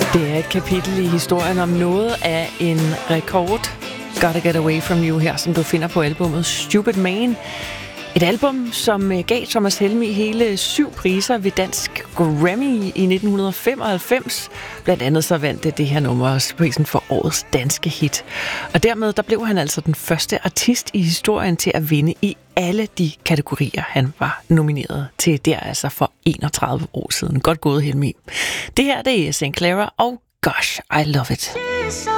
Det er et kapitel i historien om noget af en rekord. Gotta Get Away From You her, som du finder på albumet Stupid Man. Et album, som gav Thomas Helmig hele 7 priser ved Dansk Grammy i 1995. Blandt andet så vandt det her nummer også prisen for årets danske hit. Og dermed der blev han altså den første artist i historien til at vinde i alle de kategorier, han var nomineret til. Der altså for 31 år siden. Godt gået, Helmig. Det her det er St. Clara og Gosh, I Love It.